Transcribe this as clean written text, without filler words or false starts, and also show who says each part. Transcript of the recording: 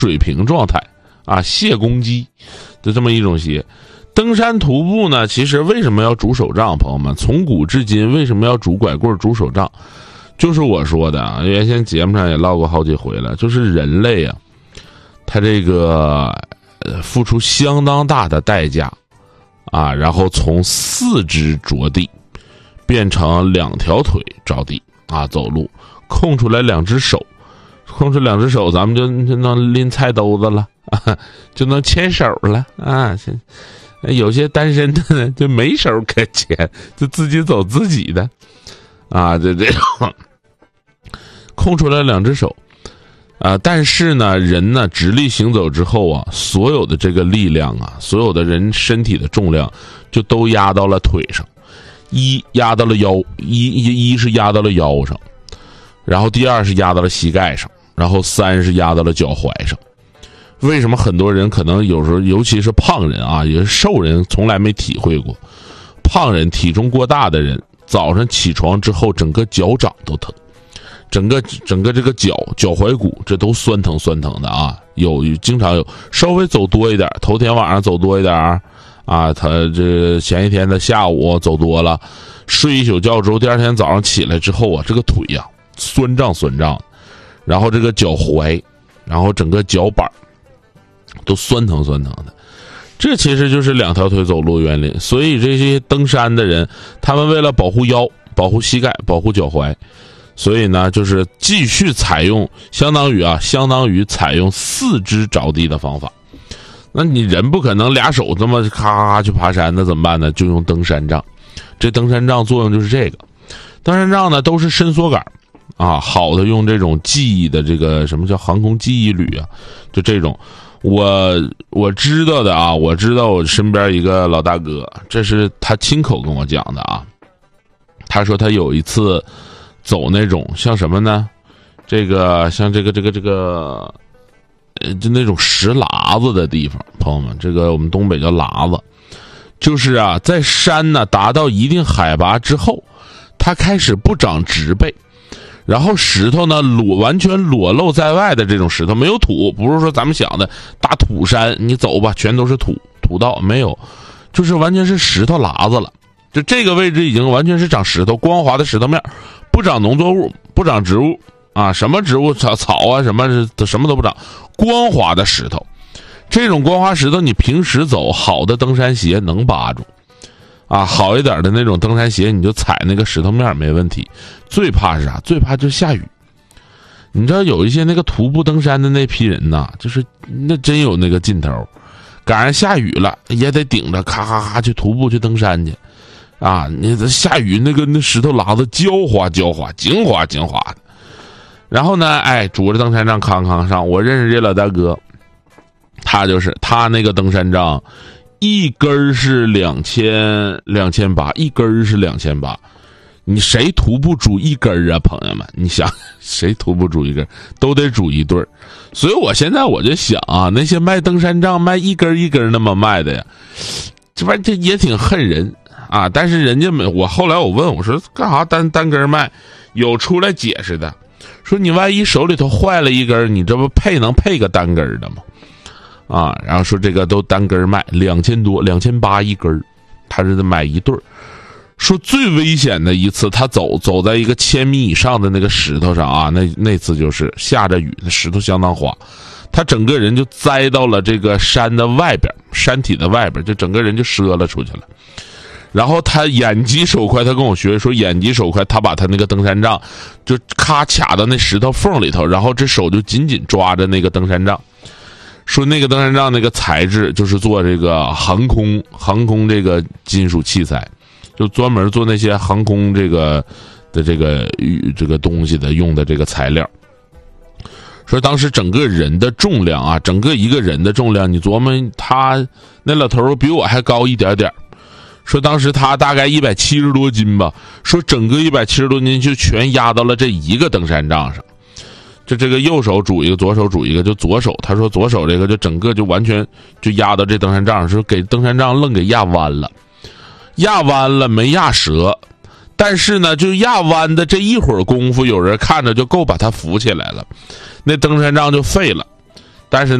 Speaker 1: 水平状态啊，卸公鸡的这么一种鞋。登山徒步呢，其实为什么要拄手杖？朋友们，从古至今为什么要拄拐棍、拄手杖？就是我说的啊，原先节目上也唠过好几回了，就是人类啊，他这个付出相当大的代价啊，然后从4肢着地变成2条腿着地啊，走路，空出来2只手，空出2只手，咱们就能拎菜兜子了啊，就能牵手了啊。有些单身的呢，就没手可牵，就自己走自己的啊，就这种空出来2只手啊。但是呢，人呢直立行走之后啊，所有的这个力量啊，所有的人身体的重量就都压到了腿上，压到了腰，一是压到了腰上，然后第2是压到了膝盖上，然后3是压到了脚踝上。为什么很多人可能有时候，尤其是胖人啊，也是瘦人从来没体会过，胖人体重过大的人早上起床之后整个脚掌都疼，整个这个脚踝骨这都酸疼的啊。经常有稍微走多一点，头天晚上走多一点啊，他这前一天的下午走多了，睡一宿觉之后，第2天早上起来之后啊，这个腿呀酸胀，然后这个脚踝，然后整个脚板都酸疼的。这其实就是2条腿走路原理。所以这些登山的人，他们为了保护腰、保护膝盖、保护脚踝，所以呢就是继续采用相当于采用4肢着地的方法。那你人不可能2手这么咔去爬山，那怎么办呢？就用登山杖。这登山杖作用就是这个。登山杖呢都是伸缩杆啊，好的用这种记忆的这个什么叫航空记忆旅啊，就这种。我知道的啊，我知道我身边一个老大哥，这是他亲口跟我讲的啊。他说他有一次走那种像什么呢？像这个就那种石喇子的地方，朋友们，这个我们东北叫喇子，就是啊，在山呢达到一定海拔之后，它开始不长植被。然后石头呢完全裸露在外的这种石头，没有土，不是说咱们想的大土山，你走吧全都是土道，没有，就是完全是石头喇子了。就这个位置已经完全是长石头，光滑的石头面，不长农作物，不长植物啊，什么植物草啊什么都不长，光滑的石头。这种光滑石头你平时走，好的登山鞋能扒住啊，好一点的那种登山鞋你就踩那个石头面没问题。最怕是啥？最怕就是下雨。你知道有一些那个徒步登山的那批人呐，就是那真有那个劲头，赶上下雨了也得顶着咔咔咔去徒步去登山去啊！你下雨那石头喇子焦滑精滑的。然后呢，拄着登山杖康康上。我认识这老大哥，他那个登山杖一根是2800，一根是2800。你谁徒步拄一根啊，朋友们？你想谁徒步拄一根，都得拄一对儿。所以我现在我就想啊，那些卖登山杖卖一根那么卖的呀，这玩意这也挺恨人啊。但是人家我后来我问我说干啥单根卖？有出来解释的，说你万一手里头坏了一根，你这不能配个单根的吗？啊，然后说这个都单根卖2000多，2800一根，他是买一对儿。说最危险的一次，他走在一个1000米以上的那个石头上啊，那次就是下着雨，那石头相当滑，他整个人就栽到了这个山的外边，山体的外边，就整个人就折了出去了。然后他眼疾手快，他跟我学说眼疾手快，他把他那个登山杖就咔卡到那石头缝里头，然后这手就紧紧抓着那个登山杖。说那个登山杖那个材质就是做这个航空这个金属器材，就专门做那些航空这个东西的用的这个材料。说当时整个人的重量啊，整个一个人的重量，你琢磨他那老头比我还高一点点。说当时他大概170多斤吧，说整个170多斤就全压到了这一个登山杖上。这个右手拄一个，左手拄一个，就左手，他说左手这个就整个就完全就压到这登山杖上，说给登山杖愣给压弯了，没压折。但是呢，就压弯的这一会儿功夫，有人看着就够把他扶起来了，那登山杖就废了。 但是